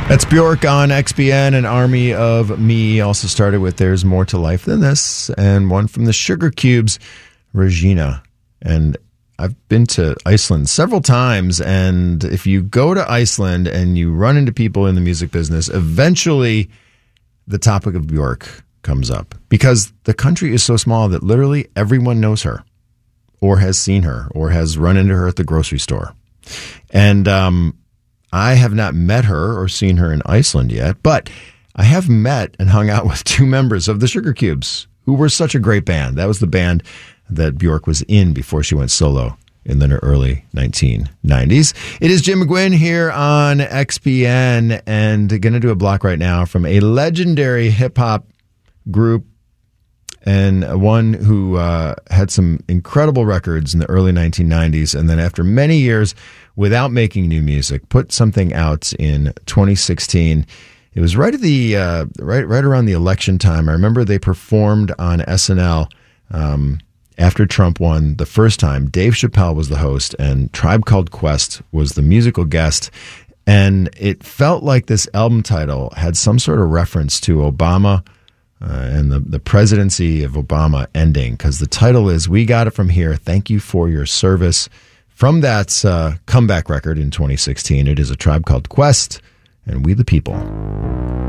That's Bjork on XBN. An Army of Me also started with There's More to Life Than This, and one from the Sugar Cubes, Regina. And I've been to Iceland several times, and if you go to Iceland and you run into people in the music business, eventually the topic of Bjork comes up, because the country is so small that literally everyone knows her or has seen her or has run into her at the grocery store. And I have not met her or seen her in Iceland yet, but I have met and hung out with two members of the Sugar Cubes, who were such a great band. That was the band that Bjork was in before she went solo in the early 1990s. It is Jim McGuinn here on XBN, and going to do a block right now from a legendary hip-hop group, and one who had some incredible records in the early 1990s, and then after many years without making new music, put something out in 2016. It was right at the right around the election time. I remember they performed on SNL after Trump won the first time. Dave Chappelle was the host, and Tribe Called Quest was the musical guest. And it felt like this album title had some sort of reference to Obama and the presidency of Obama ending, because the title is We Got It From Here, Thank You For Your Service. From that comeback record in 2016, it is A Tribe Called Quest and We the People.